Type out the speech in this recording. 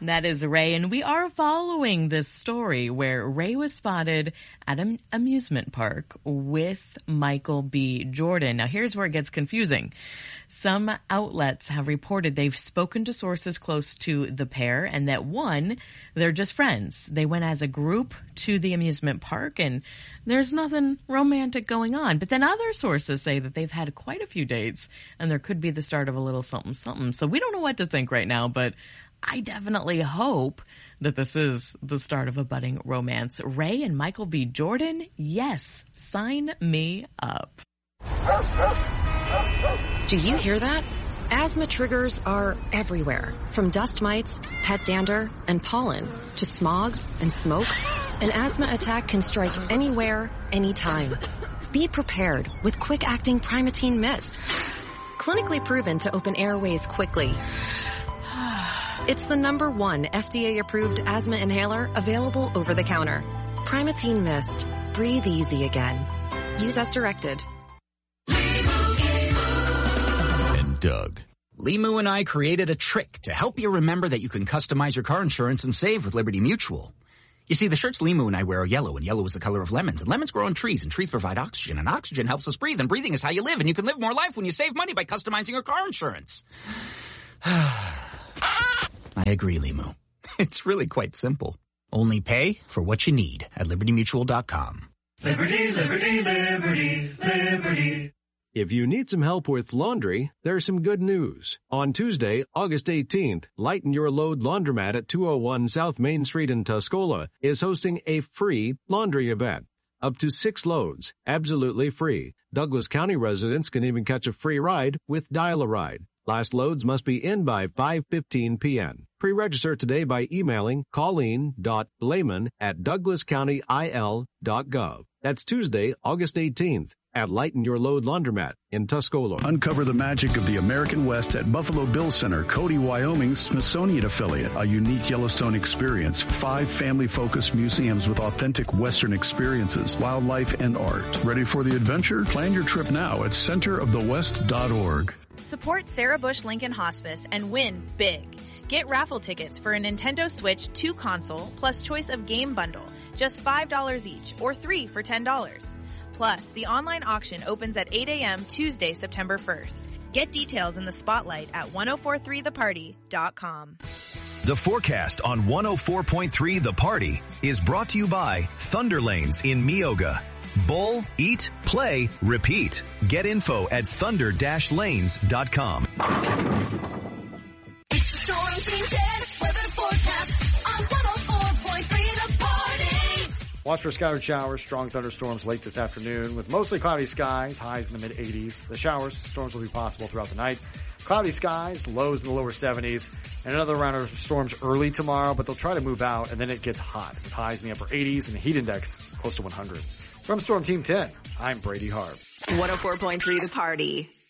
That is Ray, and we are following this story where Ray was spotted at an amusement park with Michael B. Jordan. Now, here's where it gets confusing. Some outlets have reported they've spoken to sources close to the pair and that one, they're just friends. They went as a group to the amusement park and there's nothing romantic going on. But then other sources say that they've had quite a few dates and there could be the start of a little something, something. So we don't know what to think right now, but I definitely hope that this is the start of a budding romance. Ray and Michael B. Jordan, yes, sign me up. Do you hear that? Asthma triggers are everywhere, from dust mites, pet dander, and pollen, to smog and smoke. An asthma attack can strike anywhere, anytime. Be prepared with quick-acting Primatene Mist. Clinically proven to open airways quickly. It's the #1 FDA-approved asthma inhaler available over the counter. Primatene Mist. Breathe easy again. Use as directed. And Doug. Limu and I created a trick to help you remember that you can customize your car insurance and save with Liberty Mutual. You see, the shirts Limu and I wear are yellow, and yellow is the color of lemons. And lemons grow on trees, and trees provide oxygen, and oxygen helps us breathe, and breathing is how you live, and you can live more life when you save money by customizing your car insurance. I agree, Limu. It's really quite simple. Only pay for what you need at LibertyMutual.com. Liberty, liberty, liberty, liberty. If you need some help with laundry, there's some good news. On Tuesday, August 18th, Lighten Your Load Laundromat at 201 South Main Street in Tuscola is hosting a free laundry event. Up to 6 loads, absolutely free. Douglas County residents can even catch a free ride with Dial-A-Ride. Last loads must be in by 5:15 p.m. Pre-register today by emailing colleen.blaman@douglascountyil.gov. That's Tuesday, August 18th at Lighten Your Load Laundromat in Tuscola. Uncover the magic of the American West at Buffalo Bill Center, Cody, Wyoming's Smithsonian affiliate. A unique Yellowstone experience. 5 family-focused museums with authentic Western experiences, wildlife, and art. Ready for the adventure? Plan your trip now at centerofthewest.org. Support Sarah Bush Lincoln Hospice and win big. Get raffle tickets for a Nintendo Switch 2 console plus choice of game bundle, just $5 each, or 3 for $10. Plus, the online auction opens at 8 a.m. Tuesday, September 1st. Get details in the spotlight at 1043theparty.com. The forecast on 104.3 The Party is brought to you by Thunder Lanes in Meoga. Bowl, eat, play, repeat. Get info at thunder-lanes.com. It's the Storm Team 10 weather forecast on 104.3 The Party. Watch for scattered showers, strong thunderstorms late this afternoon with mostly cloudy skies, highs in the mid-80s. The showers, storms will be possible throughout the night. Cloudy skies, lows in the lower 70s, and another round of storms early tomorrow, but they'll try to move out, and then it gets hot with highs in the upper 80s and the heat index close to 100. From Storm Team 10, I'm Brady Harb. 104.3 The Party.